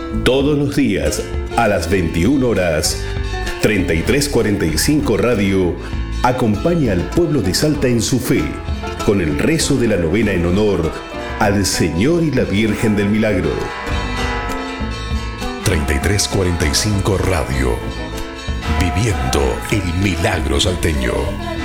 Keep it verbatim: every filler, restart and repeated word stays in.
Todos los días a las veintiuna horas, treinta y tres cuarenta y cinco Radio acompaña al pueblo de Salta en su fe con el rezo de la novena en honor al Señor y la Virgen del Milagro. treinta y tres cuarenta y cinco Radio, viviendo el milagro salteño.